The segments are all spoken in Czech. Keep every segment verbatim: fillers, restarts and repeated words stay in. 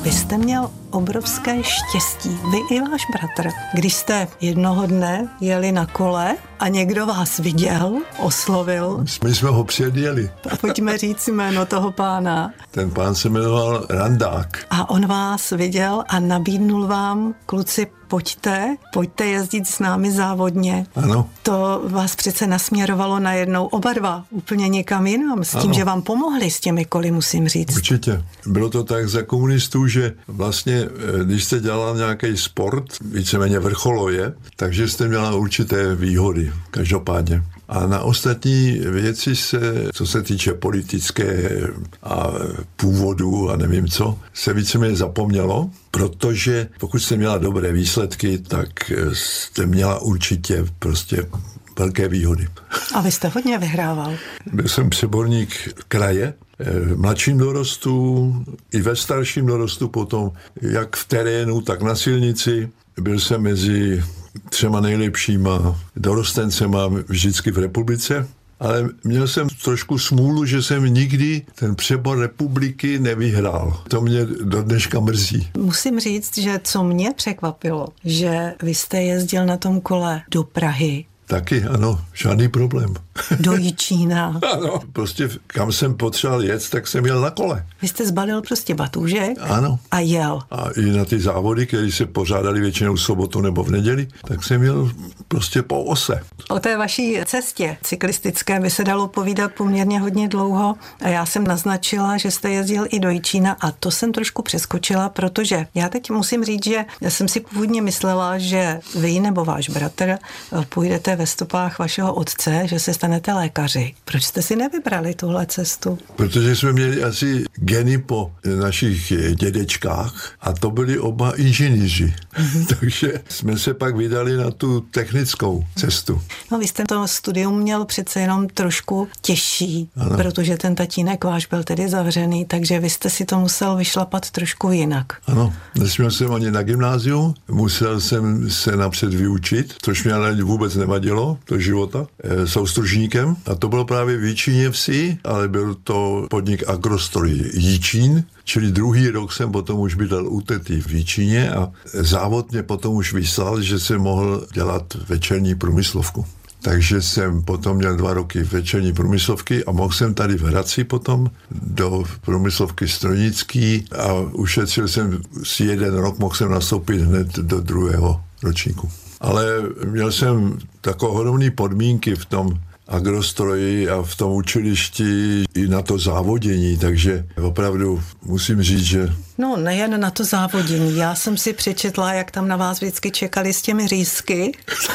Vy jste měl obrovské štěstí, vy i váš bratr, když jste jednoho dne jeli na kole a někdo vás viděl, oslovil. My jsme ho předjeli. A pojďme říct jméno toho pána. Ten pán se jmenoval Randák. A on vás viděl a nabídnul vám, kluci, pojďte, pojďte jezdit s námi závodně. Ano. To vás přece nasměrovalo najednou oba dva úplně někam jinam, s tím, ano. že vám pomohli s těmi koly, musím říct. Určitě. Bylo to tak za komunistů, že vlastně, když jste dělal nějaký sport, víceméně vrcholově, takže jste měla určité výhody, každopádně. A na ostatní věci se, co se týče politické a původu a nevím co, se víceméně zapomnělo, protože pokud jste měla dobré výsledky, tak jste měla určitě prostě velké výhody. A vy jste hodně vyhrával. Byl jsem přeborník kraje, v mladším dorostu, i ve starším dorostu potom, jak v terénu, tak na silnici. Byl jsem mezi třema nejlepšíma dorostencema vždycky v republice, ale měl jsem trošku smůlu, že jsem nikdy ten přebor republiky nevyhrál. To mě do dneška mrzí. Musím říct, že co mě překvapilo, že vy jste jezdil na tom kole do Prahy. Taky, ano, žádný problém. Do Jičína. Ano, prostě kam jsem potřeboval jet, tak jsem jel na kole. Vy jste zbalil prostě batůžek ano. a jel. A i na ty závody, které se pořádaly většinou v sobotu nebo v neděli, tak jsem jel prostě po ose. O té vaší cestě cyklistické by se dalo povídat poměrně hodně dlouho a já jsem naznačila, že jste jezdil i do Jičína a to jsem trošku přeskočila, protože já teď musím říct, že já jsem si původně myslela, že vy nebo váš bratr půjdete ve stopách vašeho otce, že se stanete lékaři. Proč jste si nevybrali tuhle cestu? Protože jsme měli asi geny po našich dědečkách a to byli oba inženýři. Mm-hmm. Takže jsme se pak vydali na tu technickou cestu. No vy jste to studium měl přece jenom trošku těžší, ano. protože ten tatínek váš byl tedy zavřený, takže vy jste si to musel vyšlapat trošku jinak. Ano, nesměl jsem ani na gymnázium, musel jsem se napřed vyučit, což mě ale vůbec nevadilo do života, e, soustružníkem. A to bylo právě v Jičíně vsi, ale byl to podnik Agrostroj Jičín, čili druhý rok jsem potom už bydlel u tety v Jičíně a závod mě potom už vyslal, že jsem mohl dělat večerní průmyslovku. Takže jsem potom měl dva roky večerní průmyslovky a mohl jsem tady v Hradci potom do průmyslovky strojnický a ušetřil jsem si jeden rok, mohl jsem nastoupit hned do druhého ročníku. Ale měl jsem takové ohromné podmínky v tom agrostroji a v tom učilišti i na to závodění, takže opravdu musím říct, že... No nejen na to závodění, já jsem si přečetla, jak tam na vás vždycky čekali s těmi řízky.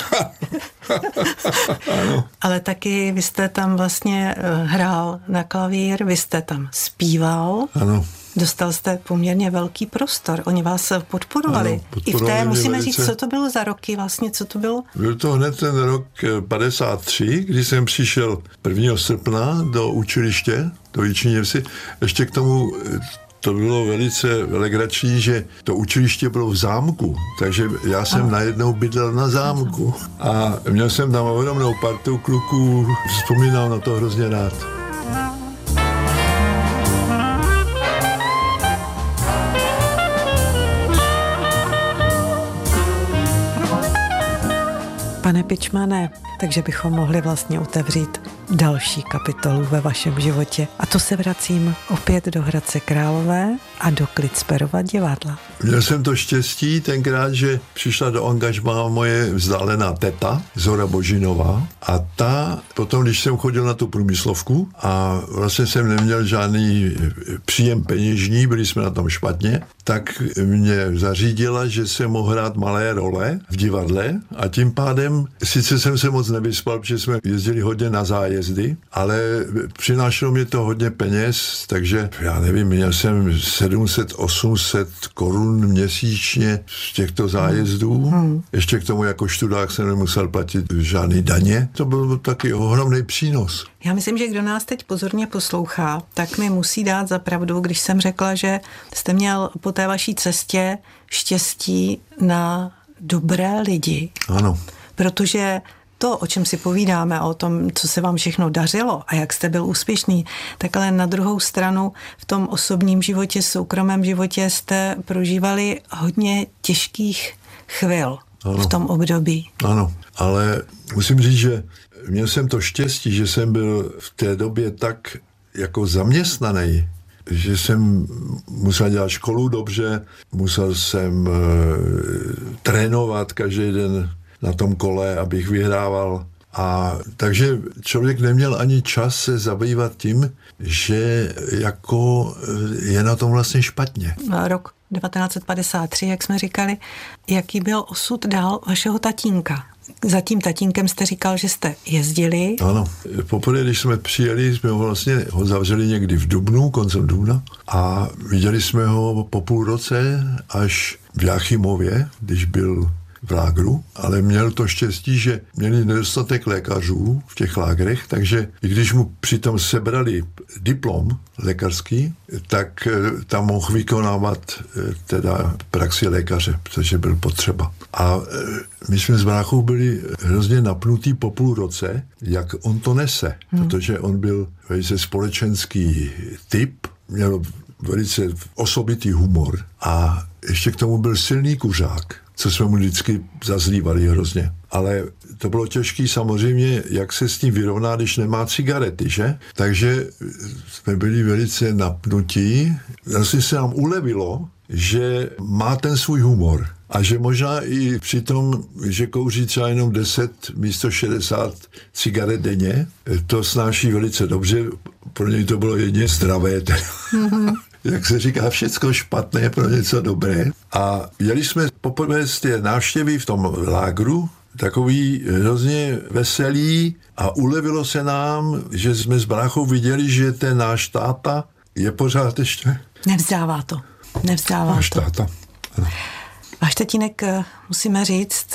Ano. Ale taky vy jste tam vlastně hrál na klavír, vy jste tam zpíval. Ano. Dostal jste poměrně velký prostor, oni vás podporovali. Ano, podporovali. I v té, musíme velice... říct, co to bylo za roky vlastně, co to bylo? Byl to hned ten rok padesát tři, kdy jsem přišel prvního srpna do učiliště, do Jičíně vsi. Ještě k tomu to bylo velice legrační, že to učiliště bylo v zámku, takže já jsem najednou bydlel na zámku a měl jsem tam ohromnou partu kluků, vzpomínám na to hrozně rád. Pane Pičmane, takže bychom mohli vlastně otevřít další kapitolu ve vašem životě. A to se vracím opět do Hradce Králové a do Klicperova divadla. Měl jsem to štěstí tenkrát, že přišla do angažmá moje vzdálená teta, Zora Božinová, a ta potom, když jsem chodil na tu průmyslovku a vlastně jsem neměl žádný příjem peněžní, byli jsme na tom špatně, tak mě zařídila, že jsem mohl hrát malé role v divadle a tím pádem, sice jsem se moc nevyspal, protože jsme jezdili hodně na zájezdy, ale přinášelo mě to hodně peněz, takže já nevím, měl jsem sedm set osm set korun měsíčně z těchto zájezdů. Hmm. Ještě k tomu jako študák jsem nemusel platit žádný daně. To byl taky ohromný přínos. Já myslím, že kdo nás teď pozorně poslouchá, tak mi musí dát za pravdu, když jsem řekla, že jste měl po té vaší cestě štěstí na dobré lidi. Ano. Protože to, o čem si povídáme, o tom, co se vám všechno dařilo a jak jste byl úspěšný, tak ale na druhou stranu v tom osobním životě, soukromém životě jste prožívali hodně těžkých chvil. Ano. V tom období. Ano, ale musím říct, že měl jsem to štěstí, že jsem byl v té době tak jako zaměstnaný, že jsem musel dělat školu dobře, musel jsem e, trénovat každý den na tom kole, abych vyhrával. A takže člověk neměl ani čas se zabývat tím, že jako je na tom vlastně špatně. Rok devatenáct padesát tři, jak jsme říkali, jaký byl osud dál vašeho tatínka? Za tím tatínkem jste říkal, že jste jezdili. Ano. Poprvé, když jsme přijeli, jsme ho vlastně ho zavřeli někdy v dubnu, koncem dubna a viděli jsme ho po půl roce až v Jáchymově, když byl v lágru, ale měl to štěstí, že měli nedostatek lékařů v těch lágrech, takže i když mu přitom sebrali diplom lékařský, tak tam mohl vykonávat teda praxi lékaře, protože byl potřeba. A my jsme s bráchou byli hrozně napnutí po půl roce, jak on to nese, hmm. protože on byl velice společenský typ, měl velice osobitý humor a ještě k tomu byl silný kuřák, co jsme mu vždycky zazlívali hrozně. Ale to bylo těžké samozřejmě, jak se s tím vyrovná, když nemá cigarety, že? Takže jsme byli velice napnutí. Vlastně se nám ulevilo, že má ten svůj humor. A že možná i při tom, že kouří třeba jenom deset místo šedesát cigaret denně, to snáší velice dobře. Pro něj to bylo jedně zdravé. Mm-hmm. Jak se říká, všecko špatné pro něco dobré. A jeli jsme poprvé z té návštěvy v tom lágru, takový hrozně veselý a ulevilo se nám, že jsme s bráchou viděli, že ten náš táta je pořád ještě... Nevzdává to. Nevzdává náš to. táta. Ano. Váš tatínek, musíme říct,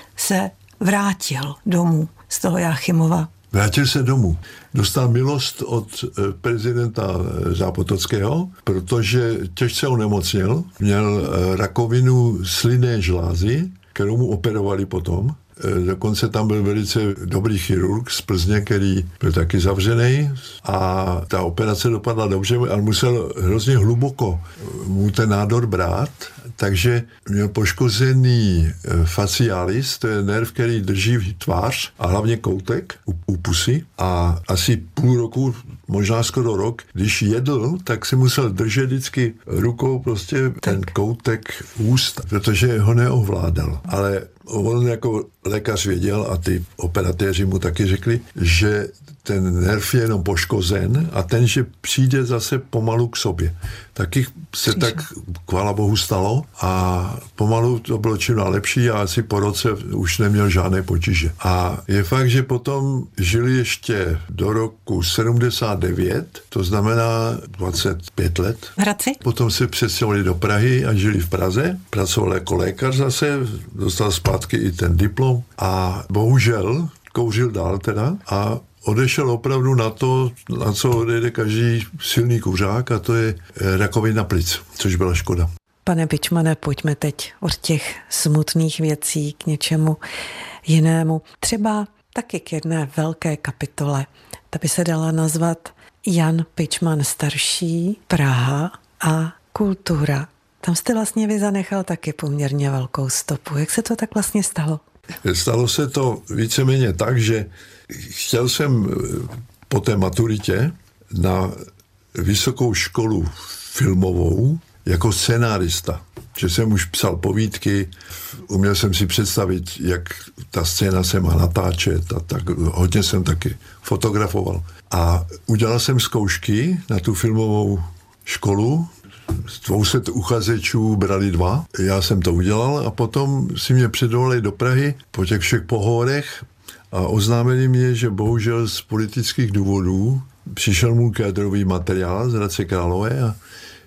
se vrátil domů z toho Jáchymova. Vrátil se domů. Dostal milost od prezidenta Zápotockého, protože těžce onemocněl. Měl rakovinu slinné žlázy, kterou mu operovali potom. Dokonce tam byl velice dobrý chirurg z Plzně, který byl taky zavřený a ta operace dopadla dobře, ale musel hrozně hluboko mu ten nádor brát, takže měl poškozený facialis, to je nerv, který drží tvář a hlavně koutek u, u pusy a asi půl roku, možná skoro rok, když jedl, tak si musel držet vždycky rukou prostě ten koutek úst, protože ho neovládal. Ale on jako lékař věděl a ty operatéři mu taky řekli, že ten nerv je jenom poškozen a ten, že přijde zase pomalu k sobě. Taky se Příště. tak chvála Bohu stalo a pomalu to bylo čím dál lepší a asi po roce už neměl žádné potíže. A je fakt, že potom žili ještě do roku sedmdesát devět, to znamená dvacet pět let. V Hradci? Potom se přestěhovali do Prahy a žili v Praze. Pracoval jako lékař zase, dostal zpátky i ten diplom a bohužel kouřil dál teda a odešel opravdu na to, na co odejde každý silný kuřák a to je rakovina plic, což byla škoda. Pane Pičmane, pojďme teď od těch smutných věcí k něčemu jinému. Třeba taky k jedné velké kapitole. Ta by se dala nazvat Jan Pičman starší, Praha a kultura. Tam jste vlastně vy zanechal taky poměrně velkou stopu. Jak se to tak vlastně stalo? Stalo se to víceméně tak, že chtěl jsem po té maturitě na vysokou školu filmovou jako scenárista. Že jsem už psal povídky, uměl jsem si představit, jak ta scéna se má natáčet a tak hodně jsem taky fotografoval. A udělal jsem zkoušky na tu filmovou školu, z dvou set uchazečů brali dva, já jsem to udělal a potom si mě předvolali do Prahy po těch všech pohovorech a oznámili mě, že bohužel z politických důvodů přišel můj kádrový materiál z Hradce Králové a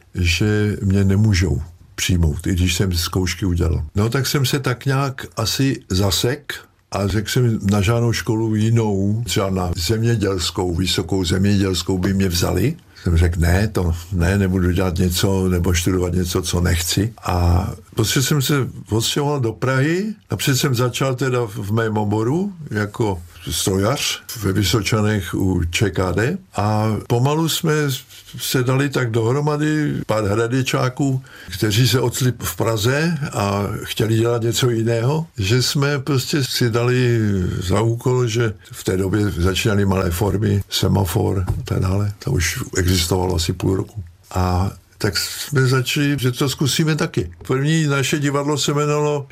že mě nemůžou přijmout, i když jsem zkoušky udělal. No tak jsem se tak nějak asi zasek a řekl jsem, na žádnou školu jinou, třeba na zemědělskou, vysokou zemědělskou by mě vzali, jsem řekl, ne, to ne, nebudu dělat něco nebo studovat něco, co nechci. A prostě jsem se odstěhoval do Prahy. Napřed jsem začal teda v mém oboru jako strojař ve Vysočanech u ČKD a pomalu jsme se dali tak dohromady pár hradečáků, kteří se ocitli v Praze a chtěli dělat něco jiného, že jsme prostě si dali za úkol, že v té době začínaly malé formy, Semafor a tak dále. To už existovalo asi půl roku. A tak jsme začali, že to zkusíme taky. První naše divadlo se jmenovalo